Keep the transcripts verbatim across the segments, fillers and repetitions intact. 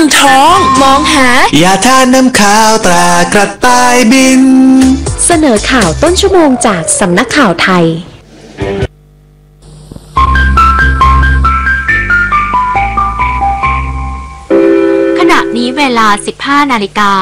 ท้องมองหายาทาน้ำข้าวตรากระต่ายบินเสนอข่าวต้นชั่วโมงจากสำนักข่าวไทยขณะนี้เวลา สิบห้านาฬิกา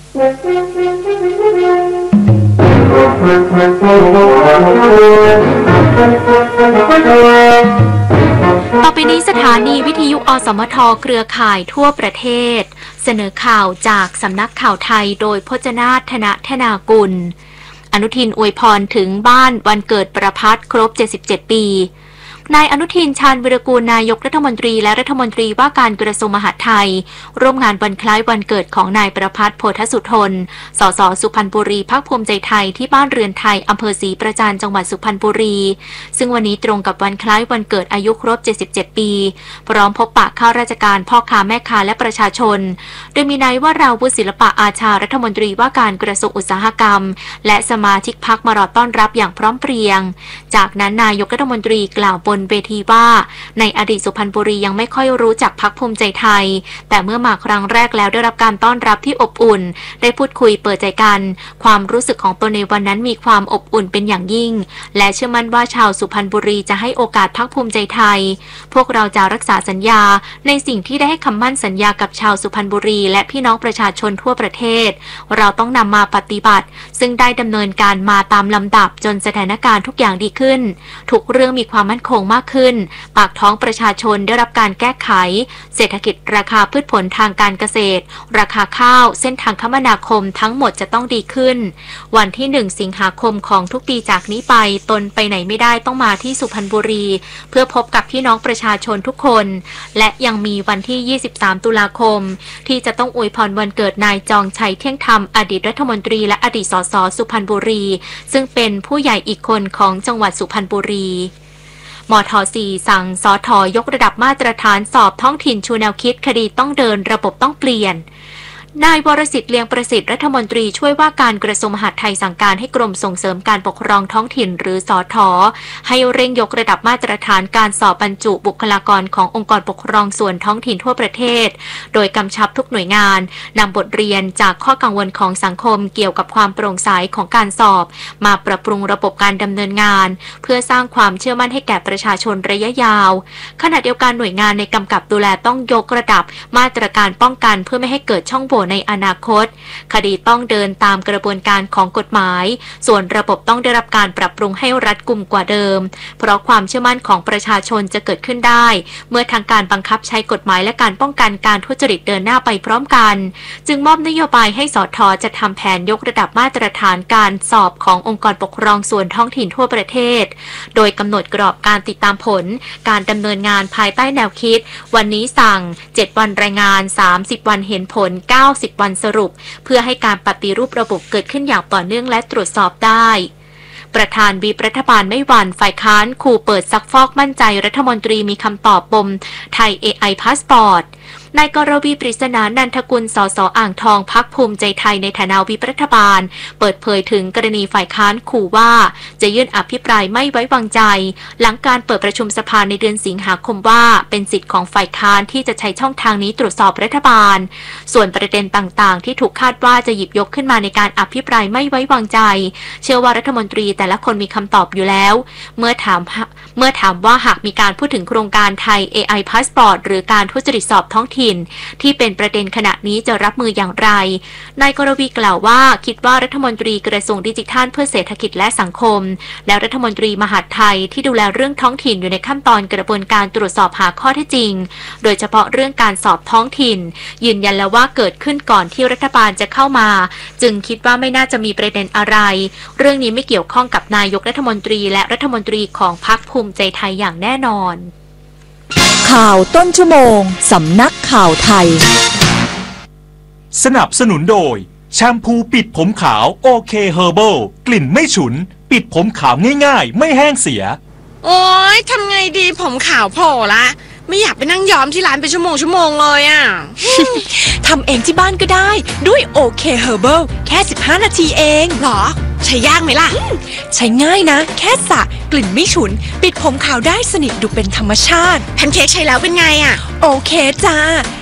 ต่อไปนี้สถานีวิทยุอสมทเครือข่ายทั่วประเทศเสนอข่าวจากสำนักข่าวไทยโดยพจนาถ ธนธนากุลอนุทินอวยพรถึงบ้านวันเกิดประภัสครบเจ็ดสิบเจ็ดปีนายอนุทินชาญวิรากูลนายกรัฐมนตรีและรัฐมนตรีว่าการกระทรวงมหาดไทยร่วมงานวันคล้ายวันเกิดของนายประภัสโพธสุทนสสสุพรรณบุรีพรรคภูมิใจไทยที่บ้านเรือนไทยอำเภอศรีประจันจังหวัดสุพรรณบุรีซึ่งวันนี้ตรงกับวันคล้ายวันเกิดอายุครบเจ็ดสิบเจ็ดปีพร้อมพบปะข้าราชการพ่อค้าแม่ค้าและประชาชนโดยมีนายวราวุฒิศิลปะอาชารัฐมนตรีว่าการกระทรวงอุตสาหกรรมและสมาชิกพรรคมารอต้อนรับอย่างพร้อมเพรียงจากนั้นนายกรัฐมนตรีกล่าวบนเวทีว่าในอดีตสุพรรณบุรียังไม่ค่อยรู้จักพรรคภูมิใจไทยแต่เมื่อมาครั้งแรกแล้วได้รับการต้อนรับที่อบอุ่นได้พูดคุยเปิดใจกันความรู้สึกของตนในวันนั้นมีความอบอุ่นเป็นอย่างยิ่งและเชื่อมั่นว่าชาวสุพรรณบุรีจะให้โอกาสพรรคภูมิใจไทยพวกเราจะรักษาสัญญาในสิ่งที่ได้ให้คำมั่นสัญญากับชาวสุพรรณบุรีและพี่น้องประชาชนทั่วประเทศเราต้องนำมาปฏิบัติซึ่งได้ดำเนินการมาตามลำดับจนสถานการณ์ทุกอย่างดีขึ้นทุกเรื่องมีความมั่นคงมากขึ้นปากท้องประชาชนได้รับการแก้ไขเศรษฐกิจราคาพืชผลทางการเกษตรราคาข้าวเส้นทางคมนาคมทั้งหมดจะต้องดีขึ้นวันที่หนึ่งสิงหาคมของทุกปีจากนี้ไปตนไปไหนไม่ได้ต้องมาที่สุพรรณบุรีเพื่อพบกับพี่น้องประชาชนทุกคนและยังมีวันที่ยี่สิบสามตุลาคมที่จะต้องอวยพรวันเกิดนายจองชัยเที่ยงธรรมอดีตรัฐมนตรีและอดีตสสสุพรรณบุรีซึ่งเป็นผู้ใหญ่อีกคนของจังหวัดสุพรรณบุรีมท.สี่ สั่งสท.ยกระดับมาตรฐานสอบท้องถิ่นชูแนวคิดคดีต้องเดินระบบต้องเปลี่ยนนายวรสิทธิ์เลียงประสิทธิ์รัฐมนตรีช่วยว่าการกระทรวงมหาดไทยสั่งการให้กรมส่งเสริมการปกครองท้องถิ่นหรือสท.ให้เร่งยกระดับมาตรฐานการสอบบรรจุบุคลากรขององค์กรปกครองส่วนท้องถิ่นทั่วประเทศโดยกำชับทุกหน่วยงานนำบทเรียนจากข้อกังวลของสังคมเกี่ยวกับความโปร่งใสของการสอบมาปรับปรุงระบบการดำเนินงานเพื่อสร้างความเชื่อมั่นให้แก่ประชาชนระยะยาวขณะเดียวกันหน่วยงานในกำกับดูแลต้องยกระดับมาตรการป้องกันเพื่อไม่ให้เกิดช่องโหว่ในอนาคตคดีต้องเดินตามกระบวนการของกฎหมายส่วนระบบต้องได้รับการปรับปรุงให้รัดกุมกว่าเดิมเพราะความเชื่อมั่นของประชาชนจะเกิดขึ้นได้เมื่อทางการบังคับใช้กฎหมายและการป้องกันการทุจริตเดินหน้าไปพร้อมกันจึงมอบนโยบายให้สท.จะทำแผนยกระดับมาตรฐานการสอบขององค์กรปกครองส่วนท้องถิ่นทั่วประเทศโดยกำหนดกรอบการติดตามผลการดำเนินงานภายใต้แนวคิดวันนี้สั่งเจ็ดวันรายงานสามสิบวันเห็นผลเก้าสิบวันสรุปเพื่อให้การปฏิรูประบบเกิดขึ้นอย่างต่อเนื่องและตรวจสอบได้ประธานวิปรัฐบาลไม่หวั่นฝ่ายค้านขู่เปิดซักฟอกมั่นใจรัฐมนตรีมีคำตอบปมไทย เอ ไอ พาสปอร์ตนายกรวีปริศนานันทกุลสสอ่างทองพรรคภูมิใจไทยในฐานะวิปรัฐบาลเปิดเผยถึงกรณีฝ่ายค้านขู่ว่าจะยื่นอภิปรายไม่ไว้วางใจหลังการเปิดประชุมสภาในเดือนสิงหาคมว่าเป็นสิทธิ์ของฝ่ายค้านที่จะใช้ช่องทางนี้ตรวจสอบรัฐบาลส่วนประเด็นต่างๆที่ถูกคาดว่าจะหยิบยกขึ้นมาในการอภิปรายไม่ไว้วางใจเชื่อว่ารัฐมนตรีแต่ละคนมีคำตอบอยู่แล้วเมื่อถามเมื่อถามว่าหากมีการพูดถึงโครงการไทย เอ ไอ พาสปอร์ตหรือการทุจริตสอบท้องถิ่นที่เป็นประเด็นขณะนี้จะรับมืออย่างไรนายกรวีกล่าวว่าคิดว่ารัฐมนตรีกระทรวงดิจิทัลเพื่อเศรษฐกิจและสังคมและรัฐมนตรีมหาดไทยที่ดูแลเรื่องท้องถิ่นอยู่ในขั้นตอนกระบวนการตรวจสอบหาข้อเท็จจริงโดยเฉพาะเรื่องการสอบท้องถิ่นยืนยันแล้วว่าเกิดขึ้นก่อนที่รัฐบาลจะเข้ามาจึงคิดว่าไม่น่าจะมีประเด็นอะไรเรื่องนี้ไม่เกี่ยวข้องกับนายกรัฐมนตรีและรัฐมนตรีของพรรคภูมิใจไทยอย่างแน่นอนข่าวต้นชั่วโมงสำนักข่าวไทยสนับสนุนโดยแชมพูปิดผมขาวโอเคเฮอร์เบิลกลิ่นไม่ฉุนปิดผมขาวง่ายๆไม่แห้งเสียโอ๊ยทำไงดีผมขาวโผล่ละไม่อยากไปนั่งย้อมที่ร้านเป็นชั่วโมงชั่วโมงเลยอ่ะทำเองที่บ้านก็ได้ด้วยโอเคเฮอร์เบิลแค่สิบห้านาทีเองหรอใช้ยากไหมล่ะใช้ง่ายนะแค่สระกลิ่นไม่ฉุนปิดผมขาวได้สนิทดูเป็นธรรมชาติแพนเค้กใช้แล้วเป็นไงอ่ะโอเคจ้า